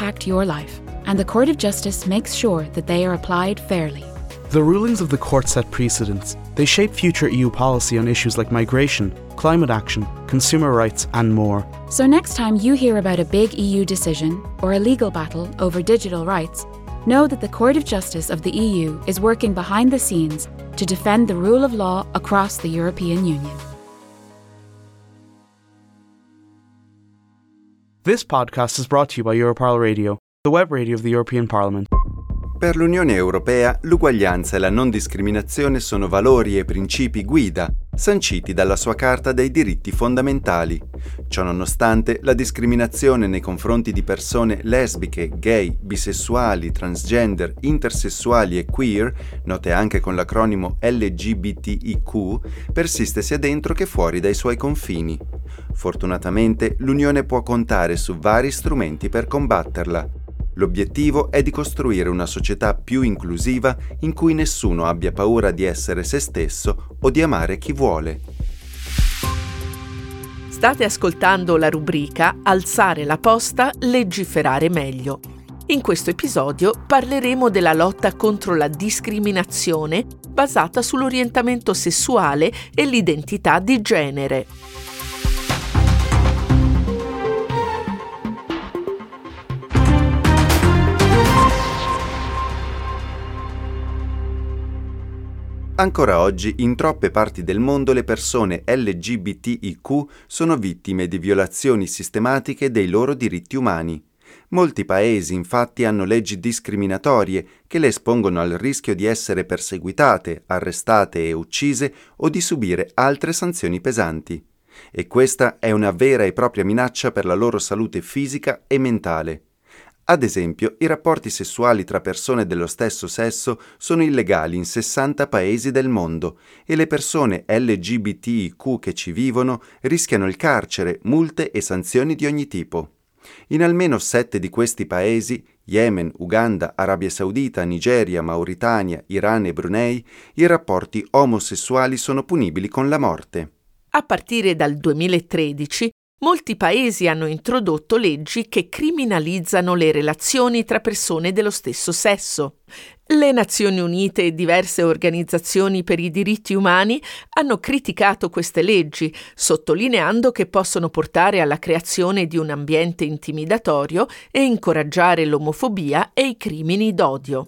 impact your life, and the Court of Justice makes sure that they are applied fairly. The rulings of the court set precedents. They shape future EU policy on issues like migration, climate action, consumer rights, and more. So next time you hear about a big EU decision or a legal battle over digital rights, know that the Court of Justice of the EU is working behind the scenes to defend the rule of law across the European Union. This podcast is brought to you by Europarl Radio, the web radio of the European Parliament. Per l'Unione Europea, l'uguaglianza e la non discriminazione sono valori e principi guida sanciti dalla sua Carta dei diritti fondamentali. Ciononostante, la discriminazione nei confronti di persone lesbiche, gay, bisessuali, transgender, intersessuali e queer, note anche con l'acronimo LGBTIQ, persiste sia dentro che fuori dai suoi confini. Fortunatamente, l'Unione può contare su vari strumenti per combatterla. L'obiettivo è di costruire una società più inclusiva in cui nessuno abbia paura di essere se stesso o di amare chi vuole. State ascoltando la rubrica Alzare la posta, legiferare meglio. In questo episodio parleremo della lotta contro la discriminazione basata sull'orientamento sessuale e l'identità di genere. Ancora oggi, in troppe parti del mondo, le persone LGBTIQ sono vittime di violazioni sistematiche dei loro diritti umani. Molti paesi, infatti, hanno leggi discriminatorie che le espongono al rischio di essere perseguitate, arrestate e uccise o di subire altre sanzioni pesanti. E questa è una vera e propria minaccia per la loro salute fisica e mentale. Ad esempio, i rapporti sessuali tra persone dello stesso sesso sono illegali in 60 paesi del mondo e le persone LGBTIQ che ci vivono rischiano il carcere, multe e sanzioni di ogni tipo. In almeno 7 di questi paesi, Yemen, Uganda, Arabia Saudita, Nigeria, Mauritania, Iran e Brunei, i rapporti omosessuali sono punibili con la morte. A partire dal 2013, molti paesi hanno introdotto leggi che criminalizzano le relazioni tra persone dello stesso sesso. Le Nazioni Unite e diverse organizzazioni per i diritti umani hanno criticato queste leggi, sottolineando che possono portare alla creazione di un ambiente intimidatorio e incoraggiare l'omofobia e i crimini d'odio.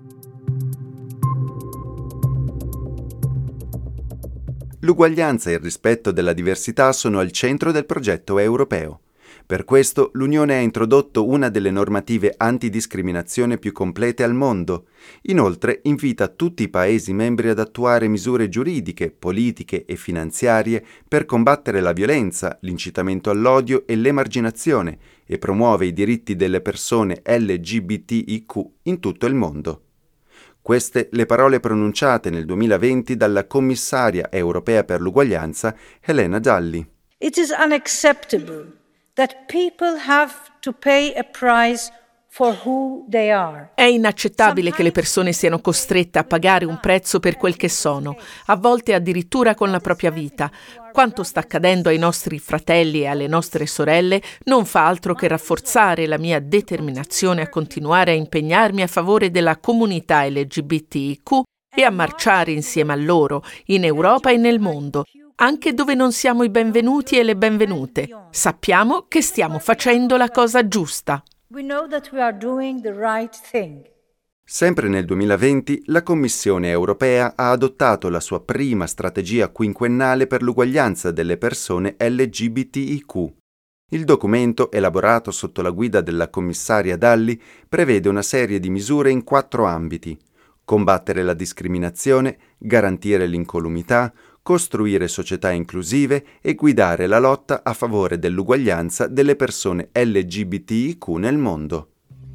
L'uguaglianza e il rispetto della diversità sono al centro del progetto europeo. Per questo l'Unione ha introdotto una delle normative antidiscriminazione più complete al mondo. Inoltre invita tutti i Paesi membri ad attuare misure giuridiche, politiche e finanziarie per combattere la violenza, l'incitamento all'odio e l'emarginazione e promuove i diritti delle persone LGBTIQ in tutto il mondo. Queste le parole pronunciate nel 2020 dalla commissaria europea per l'uguaglianza Helena Dalli. It is unacceptable that people have to pay a price for who they are. È inaccettabile che le persone siano costrette a pagare un prezzo per quel che sono, a volte addirittura con la propria vita. Quanto sta accadendo ai nostri fratelli e alle nostre sorelle non fa altro che rafforzare la mia determinazione a continuare a impegnarmi a favore della comunità LGBTIQ e a marciare insieme a loro, in Europa e nel mondo, anche dove non siamo i benvenuti e le benvenute. Sappiamo che stiamo facendo la cosa giusta. We know that we are doing the right thing. Sempre nel 2020 la Commissione europea ha adottato la sua prima strategia quinquennale per l'uguaglianza delle persone LGBTIQ. Il documento, elaborato sotto la guida della commissaria Dalli, prevede una serie di misure in 4 ambiti: combattere la discriminazione, garantire l'incolumità, costruire società inclusive e guidare la lotta a favore dell'uguaglianza delle persone LGBTIQ nel mondo.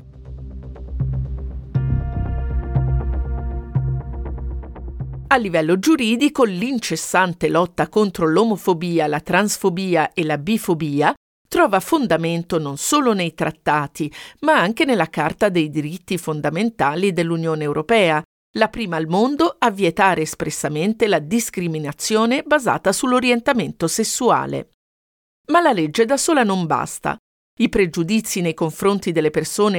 A livello giuridico, l'incessante lotta contro l'omofobia, la transfobia e la bifobia trova fondamento non solo nei trattati, ma anche nella Carta dei diritti fondamentali dell'Unione Europea, la prima al mondo a vietare espressamente la discriminazione basata sull'orientamento sessuale. Ma la legge da sola non basta. I pregiudizi nei confronti delle persone